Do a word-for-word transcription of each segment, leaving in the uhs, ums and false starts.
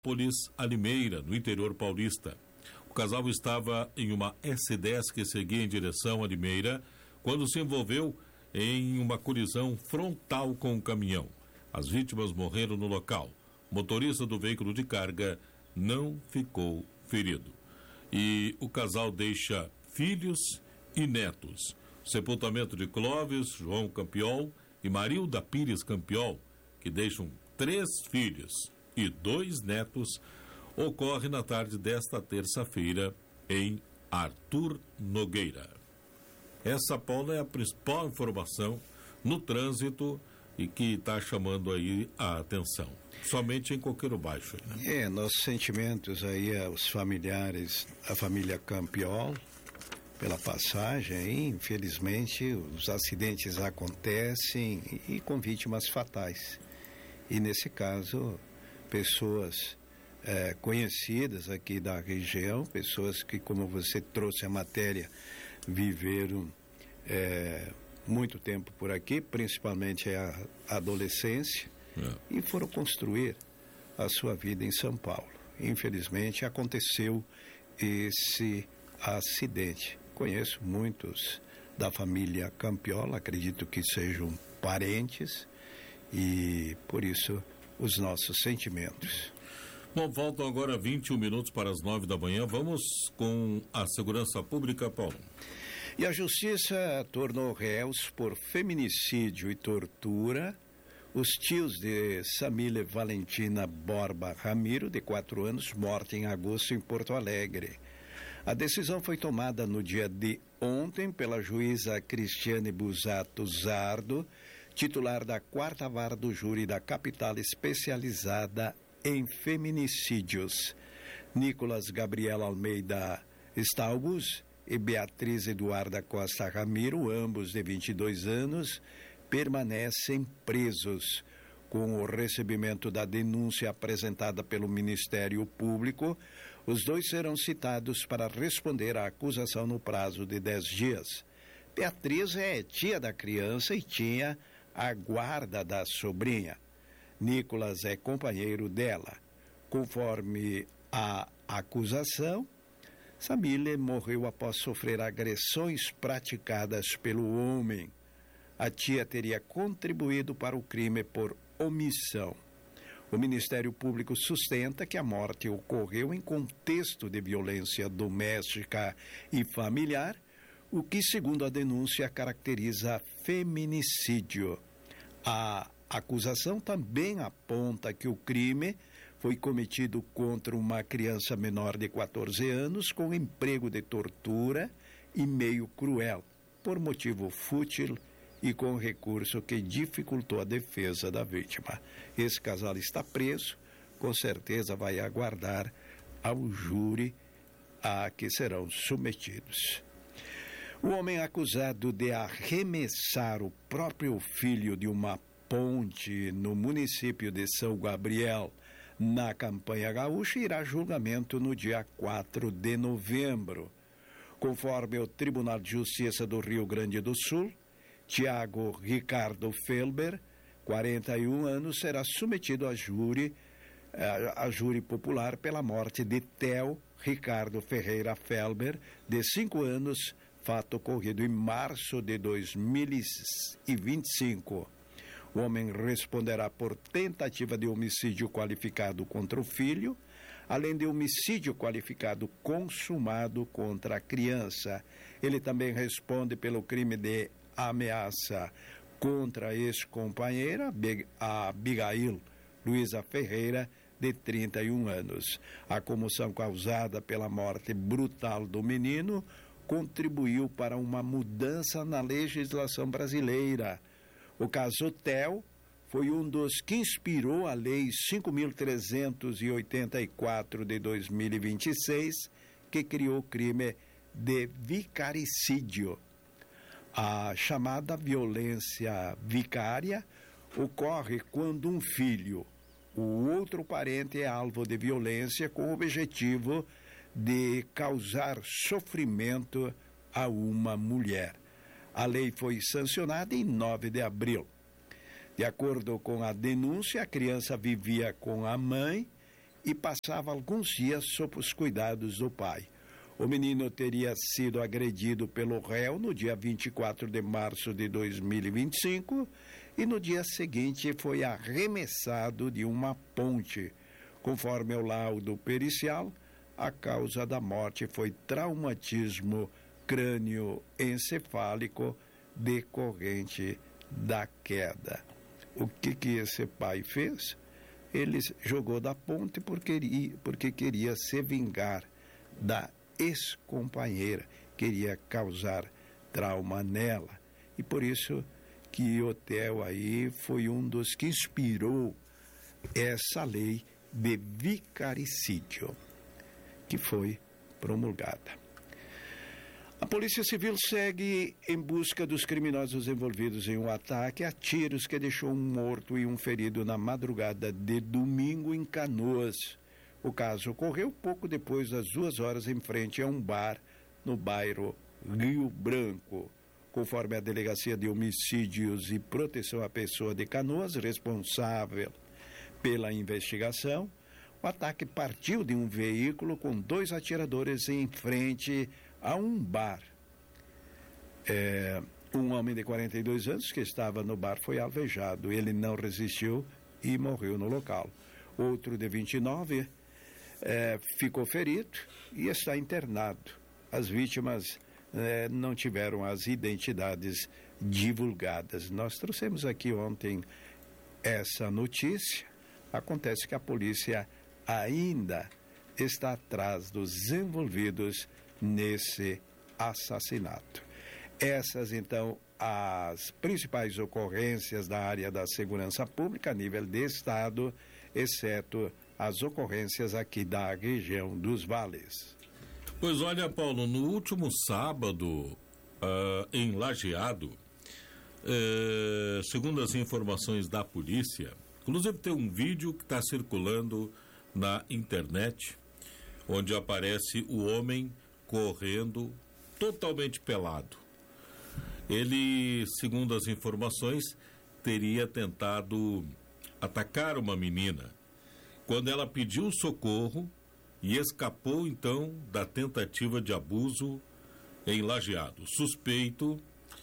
a Limeira, no interior paulista. O casal estava em uma S dez que seguia em direção a Limeira quando se envolveu em uma colisão frontal com um caminhão. As vítimas morreram no local. O motorista do veículo de carga não ficou ferido. E o casal deixa filhos e netos. O sepultamento de Clóvis, João Campiol e Marilda Pires Campiol, que deixam três filhos e dois netos, ocorre na tarde desta terça-feira em Arthur Nogueira. Essa, Paula, é a principal informação no trânsito e que está chamando aí a atenção. Somente em Coqueiro Baixo. Né? É, nossos sentimentos aí aos familiares, a família Campiol, pela passagem aí, infelizmente os acidentes acontecem e, e com vítimas fatais. E nesse caso, pessoas é, conhecidas aqui da região, pessoas que, como você trouxe a matéria, viveram é, muito tempo por aqui, principalmente a adolescência, é. e foram construir a sua vida em São Paulo. Infelizmente aconteceu esse acidente. Conheço muitos da família Campiol, acredito que sejam parentes, e por isso os nossos sentimentos. Bom, faltam agora vinte e um minutos para as nove da manhã. Vamos com a segurança pública, Paulo. E a justiça tornou réus por feminicídio e tortura os tios de Samília Valentina Borba Ramiro, de quatro anos, morta em agosto em Porto Alegre. A decisão foi tomada no dia de ontem pela juíza Cristiane Busato Zardo, titular da quarta vara do júri da capital especializada em feminicídios. Nicolas Gabriel Almeida Staubus e Beatriz Eduarda Costa Ramiro, ambos de vinte e dois anos, permanecem presos. Com o recebimento da denúncia apresentada pelo Ministério Público, os dois serão citados para responder à acusação no prazo de dez dias. Beatriz é tia da criança e tinha a guarda da sobrinha. Nicolas é companheiro dela. Conforme a acusação, Samília morreu após sofrer agressões praticadas pelo homem. A tia teria contribuído para o crime por omissão. O Ministério Público sustenta que a morte ocorreu em contexto de violência doméstica e familiar, o que, segundo a denúncia, caracteriza feminicídio. A acusação também aponta que o crime foi cometido contra uma criança menor de quatorze anos com emprego de tortura e meio cruel, por motivo fútil e com recurso que dificultou a defesa da vítima. Esse casal está preso, com certeza vai aguardar ao júri a que serão submetidos. O homem acusado de arremessar o próprio filho de uma ponte no município de São Gabriel, na campanha gaúcha, irá a julgamento no dia quatro de novembro. Conforme o Tribunal de Justiça do Rio Grande do Sul, Tiago Ricardo Felber, quarenta e um anos, será submetido a júri, a, a júri popular pela morte de Theo Ricardo Ferreira Felber, de cinco anos, fato ocorrido em março de dois mil e vinte e cinco. O homem responderá por tentativa de homicídio qualificado contra o filho, além de homicídio qualificado consumado contra a criança. Ele também responde pelo crime de ameaça contra a ex-companheira, a Abigail Luiza Ferreira, de trinta e um anos. A comoção causada pela morte brutal do menino contribuiu para uma mudança na legislação brasileira. O caso Theo foi um dos que inspirou a Lei cinco mil trezentos e oitenta e quatro de dois mil e vinte e seis, que criou o crime de vicaricídio. A chamada violência vicária ocorre quando um filho, o outro parente, é alvo de violência com o objetivo de causar sofrimento a uma mulher. A lei foi sancionada em nove de abril. De acordo com a denúncia, a criança vivia com a mãe e passava alguns dias sob os cuidados do pai. O menino teria sido agredido pelo réu no dia vinte e quatro de março de dois mil e vinte e cinco e no dia seguinte foi arremessado de uma ponte. Conforme o laudo pericial, a causa da morte foi traumatismo crânioencefálico decorrente da queda. O que, que esse pai fez? Ele jogou da ponte porque, porque queria se vingar da ex-companheira, queria causar trauma nela. E por isso que o Theo aí foi um dos que inspirou essa lei de vicaricídio, que foi promulgada. A Polícia Civil segue em busca dos criminosos envolvidos em um ataque a tiros que deixou um morto e um ferido na madrugada de domingo em Canoas. O caso ocorreu pouco depois das duas horas em frente a um bar no bairro Rio Branco. Conforme a Delegacia de Homicídios e Proteção à Pessoa de Canoas, responsável pela investigação, o ataque partiu de um veículo com dois atiradores em frente a um bar. É, um homem de quarenta e dois anos que estava no bar foi alvejado. Ele não resistiu e morreu no local. Outro de vinte e nove é, ficou ferido e está internado. As vítimas é, não tiveram as identidades divulgadas. Nós trouxemos aqui ontem essa notícia. Acontece que a polícia ainda está atrás dos envolvidos nesse assassinato. Essas, então, as principais ocorrências da área da segurança pública a nível de estado, exceto as ocorrências aqui da região dos vales. Pois olha, Paulo, no último sábado, uh, em Lajeado, uh, segundo as informações da polícia, inclusive tem um vídeo que está circulando na internet, onde aparece o homem correndo totalmente pelado. Ele, segundo as informações, teria tentado atacar uma menina. Quando ela pediu socorro e escapou, então, da tentativa de abuso em Lajeado. O suspeito,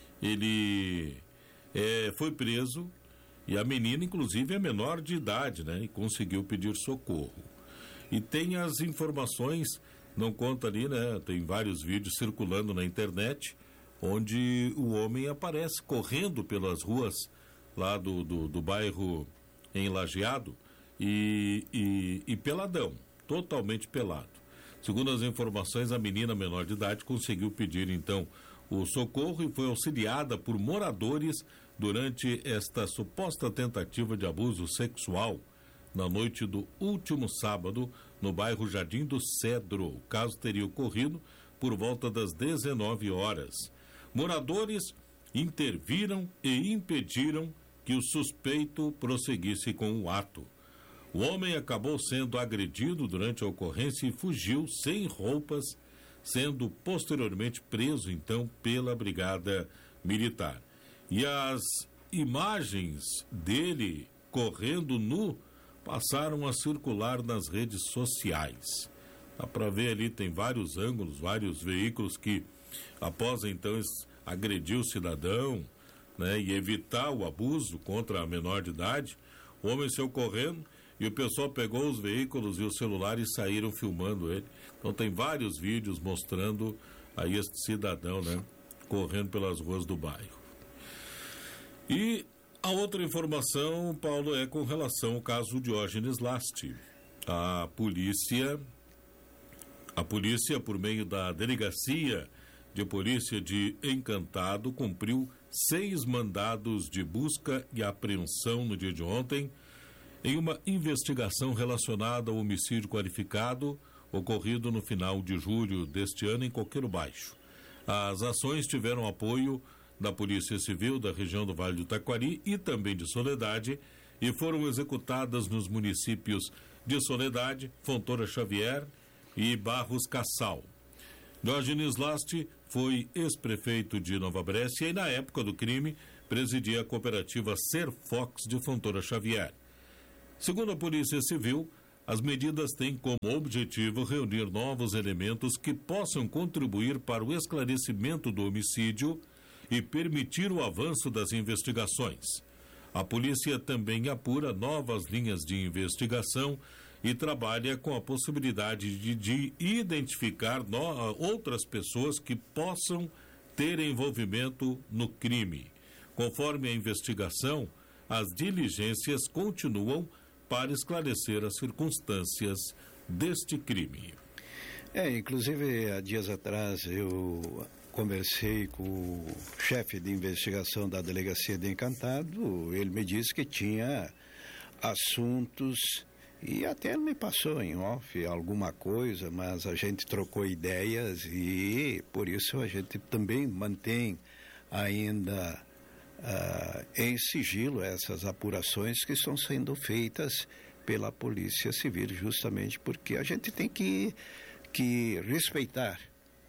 ele é, foi preso e a menina, inclusive, é menor de idade, né? E conseguiu pedir socorro. E tem as informações, não conta ali, né? Tem vários vídeos circulando na internet, onde o homem aparece correndo pelas ruas lá do, do, do bairro em Lajeado e, e, e peladão, totalmente pelado. Segundo as informações, a menina menor de idade conseguiu pedir, então, o socorro e foi auxiliada por moradores durante esta suposta tentativa de abuso sexual na noite do último sábado, no bairro Jardim do Cedro. O caso teria ocorrido por volta das dezenove horas. Moradores interviram e impediram que o suspeito prosseguisse com o ato. O homem acabou sendo agredido durante a ocorrência e fugiu sem roupas, sendo posteriormente preso, então, pela Brigada Militar. E as imagens dele correndo nu passaram a circular nas redes sociais. Dá para ver ali, tem vários ângulos, vários veículos que, após então agredir o cidadão, né, e evitar o abuso contra a menor de idade, o homem saiu correndo e o pessoal pegou os veículos e o celular e saíram filmando ele. Então tem vários vídeos mostrando aí este cidadão, né, correndo pelas ruas do bairro. E a outra informação, Paulo, é com relação ao caso Diógenes Lasti. A polícia, a polícia, por meio da Delegacia de Polícia de Encantado, cumpriu seis mandados de busca e apreensão no dia de ontem, em uma investigação relacionada ao homicídio qualificado ocorrido no final de julho deste ano em Coqueiro Baixo. As ações tiveram apoio da Polícia Civil da região do Vale do Taquari e também de Soledade e foram executadas nos municípios de Soledade, Fontoura Xavier e Barros Cassal. Diógenes Lasti foi ex-prefeito de Nova Brécia e, na época do crime, presidia a cooperativa Serfox de Fontoura Xavier. Segundo a Polícia Civil, As medidas têm como objetivo reunir novos elementos que possam contribuir para o esclarecimento do homicídio e permitir o avanço das investigações. A polícia também apura novas linhas de investigação e trabalha com a possibilidade de, de identificar no, outras pessoas que possam ter envolvimento no crime. Conforme a investigação, as diligências continuam para esclarecer as circunstâncias deste crime. É, inclusive, há dias atrás eu conversei com o chefe de investigação da Delegacia de Encantado. Ele me disse que tinha assuntos, e até ele me passou em off alguma coisa, mas a gente trocou ideias e por isso a gente também mantém ainda uh, em sigilo essas apurações que estão sendo feitas pela Polícia Civil, justamente porque a gente tem que, que respeitar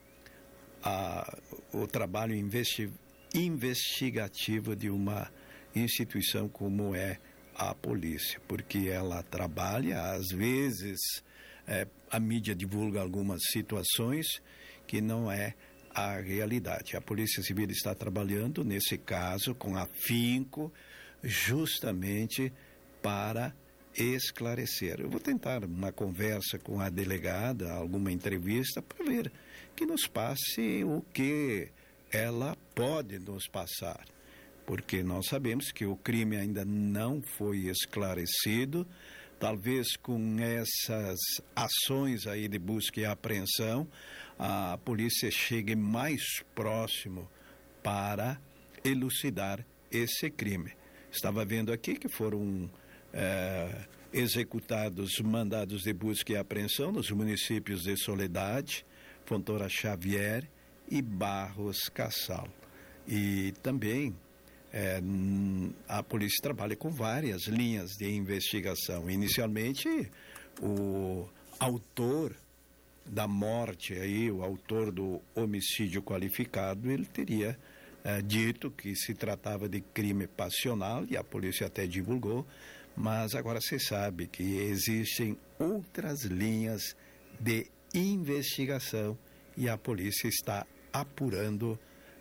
a, o trabalho investi, investigativo de uma instituição como é a polícia, porque ela trabalha, às vezes é, a mídia divulga algumas situações que não é a realidade. A Polícia Civil está trabalhando, nesse caso, com afinco, justamente para esclarecer. Eu vou tentar uma conversa com a delegada, alguma entrevista, para ver que nos passe o que ela pode nos passar. Porque nós sabemos que o crime ainda não foi esclarecido, talvez com essas ações aí de busca e apreensão, a polícia chegue mais próximo para elucidar esse crime. Estava vendo aqui que foram é, executados mandados de busca e apreensão nos municípios de Soledade, Fontoura Xavier e Barros Cassal. E também É, a polícia trabalha com várias linhas de investigação. Inicialmente, o autor da morte, aí, o autor do homicídio qualificado, ele teria é, dito que se tratava de crime passional, e a polícia até divulgou, mas agora se sabe que existem outras linhas de investigação e a polícia está apurando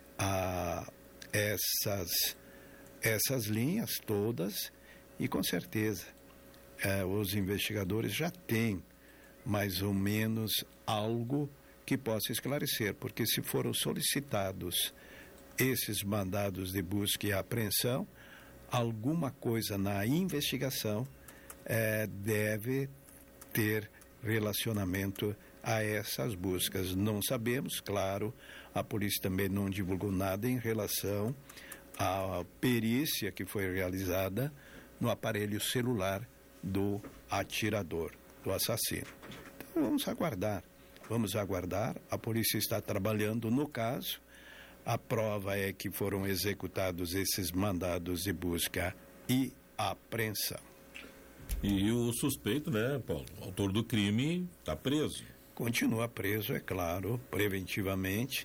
a essas, essas linhas todas e com certeza eh, os investigadores já têm mais ou menos algo que possa esclarecer, porque se foram solicitados esses mandados de busca e apreensão, alguma coisa na investigação eh, deve ter relacionamento a essas buscas. Não sabemos, claro, a polícia também não divulgou nada em relação à perícia que foi realizada no aparelho celular do atirador, do assassino. Então vamos aguardar, vamos aguardar, a polícia está trabalhando no caso, a prova é que foram executados esses mandados de busca e apreensão. E o suspeito, né, Paulo, o autor do crime, está preso. Continua preso, é claro, preventivamente,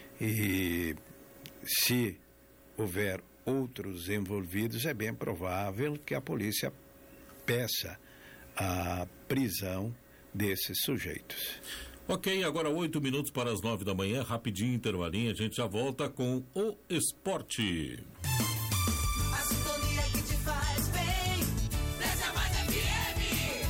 e se houver outros envolvidos, é bem provável que a polícia peça a prisão desses sujeitos. Ok, agora oito minutos para as nove da manhã, rapidinho, intervalinho, a gente já volta com o esporte. A sintonia que te faz bem, Nessa Mais F M.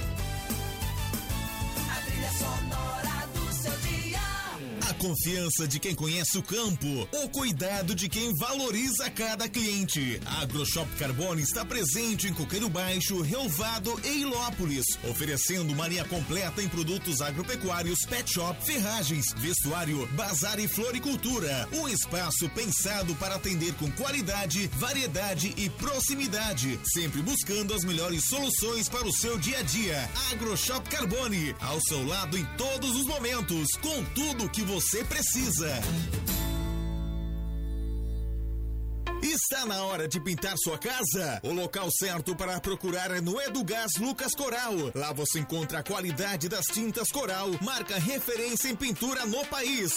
A trilha sonora do seu dia. A confiança de quem conhece o campo, o cuidado de quem valoriza cada cliente. A AgroShop Carbone está presente em Coqueiro Baixo, Relvado e Ilópolis, oferecendo uma linha completa em produtos agropecuários, pet shop, ferragens, vestuário, bazar e floricultura. Um espaço pensado para atender com qualidade, variedade e proximidade, sempre buscando as melhores soluções para o seu dia a dia. AgroShop Carbone, ao seu lado em todos os momentos, com tudo o que você precisa. Está na hora de pintar sua casa? O local certo para procurar é no Edugás Lucas Coral. Lá você encontra a qualidade das tintas Coral, marca referência em pintura no país.